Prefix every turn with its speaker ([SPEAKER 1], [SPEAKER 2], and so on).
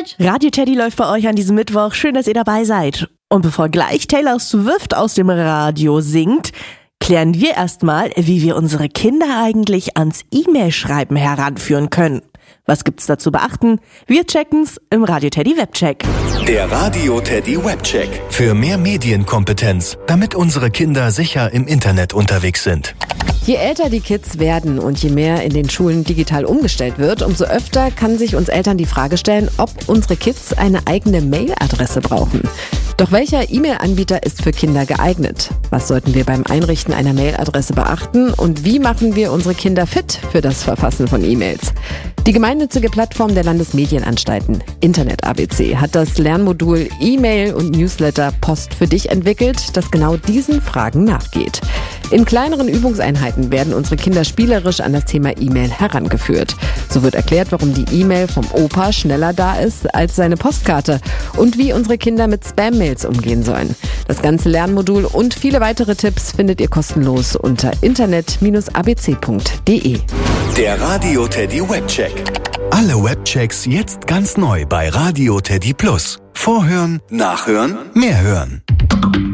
[SPEAKER 1] Arbeit.
[SPEAKER 2] Radio Teddy läuft bei euch an diesem Mittwoch. Schön, dass ihr dabei seid. Und bevor gleich Taylor Swift aus dem Radio singt, klären wir erstmal, wie wir unsere Kinder eigentlich ans E-Mail-Schreiben heranführen können. Was gibt's da zu beachten? Wir checken's im Radio Teddy Webcheck.
[SPEAKER 3] Der Radio Teddy Webcheck. Für mehr Medienkompetenz, damit unsere Kinder sicher im Internet unterwegs sind.
[SPEAKER 4] Je älter die Kids werden und je mehr in den Schulen digital umgestellt wird, umso öfter kann sich uns Eltern die Frage stellen, ob unsere Kids eine eigene Mailadresse brauchen. Doch welcher E-Mail-Anbieter ist für Kinder geeignet? Was sollten wir beim Einrichten einer Mailadresse beachten? Und wie machen wir unsere Kinder fit für das Verfassen von E-Mails? Die gemeinnützige Plattform der Landesmedienanstalten, Internet ABC, hat das Lernmodul E-Mail und Newsletter Post für dich entwickelt, das genau diesen Fragen nachgeht. In kleineren Übungseinheiten werden unsere Kinder spielerisch an das Thema E-Mail herangeführt. So wird erklärt, warum die E-Mail vom Opa schneller da ist als seine Postkarte und wie unsere Kinder mit Spam-Mails umgehen sollen. Das ganze Lernmodul und viele weitere Tipps findet ihr kostenlos unter internet-abc.de.
[SPEAKER 3] Der Radio Teddy Webcheck. Alle Webchecks jetzt ganz neu bei Radio Teddy Plus. Vorhören, nachhören, mehr hören.